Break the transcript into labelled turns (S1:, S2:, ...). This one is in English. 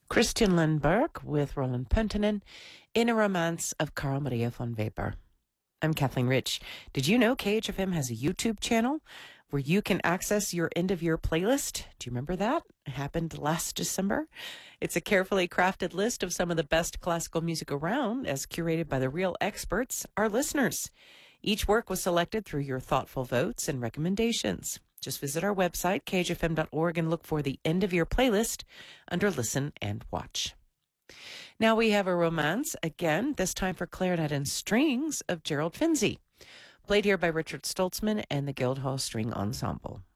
S1: Christian Lindbergh with Roland Penttinen in a romance of Carl Maria von Weber. I'm Kathleen Rich. Did you know KHFM has a YouTube channel where you can access your end-of-year playlist? Do you remember that? It happened last December. It's a carefully crafted list of some of the best classical music around, as curated by the real experts, our listeners. Each work was selected through your thoughtful votes and recommendations. Just visit our website, khfm.org, and look for the end-of-year playlist under Listen and Watch. Now we have a romance, again, this time for clarinet and strings, of Gerald Finzi, played here by Richard Stoltzman and the Guildhall String Ensemble.